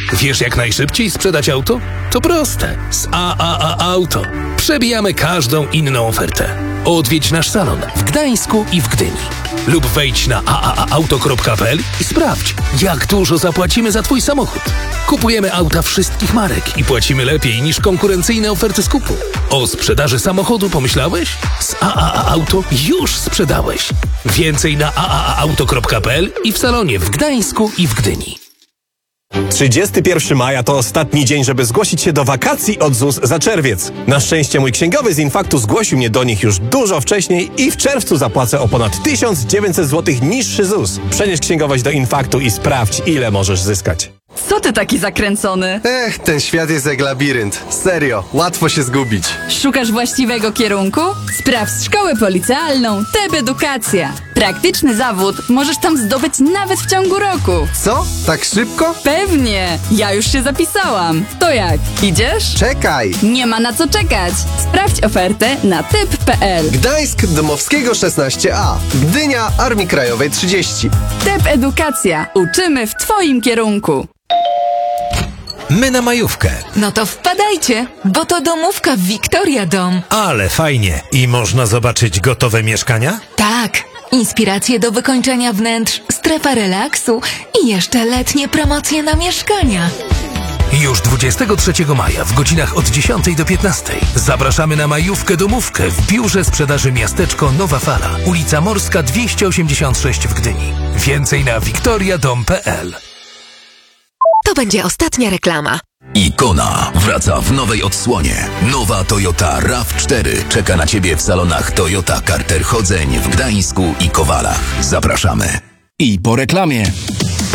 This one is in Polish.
Wiesz, jak najszybciej sprzedać auto? To proste. Z AAA Auto. Przebijamy każdą inną ofertę. Odwiedź nasz salon w Gdańsku i w Gdyni. Lub wejdź na aaauto.pl i sprawdź, jak dużo zapłacimy za Twój samochód. Kupujemy auta wszystkich marek i płacimy lepiej niż konkurencyjne oferty skupu. O sprzedaży samochodu pomyślałeś? Z AAA Auto już sprzedałeś. Więcej na aaauto.pl i w salonie w Gdańsku i w Gdyni. 31 maja to ostatni dzień, żeby zgłosić się do wakacji od ZUS za czerwiec. Na szczęście mój księgowy z Infaktu zgłosił mnie do nich już dużo wcześniej i w czerwcu zapłacę o ponad 1900 zł niższy ZUS. Przenieś księgowość do Infaktu i sprawdź, ile możesz zyskać. Co ty taki zakręcony? Ten świat jest jak labirynt. Serio, łatwo się zgubić. Szukasz właściwego kierunku? Sprawdź szkołę policealną TEP Edukacja. Praktyczny zawód możesz tam zdobyć nawet w ciągu roku. Co? Tak szybko? Pewnie! Ja już się zapisałam. To jak? Idziesz? Czekaj! Nie ma na co czekać. Sprawdź ofertę na typ.pl. Gdańsk Dmowskiego 16A. Gdynia Armii Krajowej 30. TEP Edukacja. Uczymy w Twoim kierunku. My na majówkę. No to wpadajcie, bo to domówka Victoria Dom. Ale fajnie. I można zobaczyć gotowe mieszkania? Tak, inspiracje do wykończenia wnętrz, strefa relaksu i jeszcze letnie promocje na mieszkania. Już 23 maja w godzinach od 10 do 15 zapraszamy na majówkę domówkę w biurze sprzedaży Miasteczko Nowa Fala, ulica Morska 286 w Gdyni. Więcej na victoriadom.pl. To będzie ostatnia reklama. Ikona wraca w nowej odsłonie. Nowa Toyota RAV4 czeka na Ciebie w salonach Toyota Carter Chodzeń w Gdańsku i Kowalach. Zapraszamy. I po reklamie.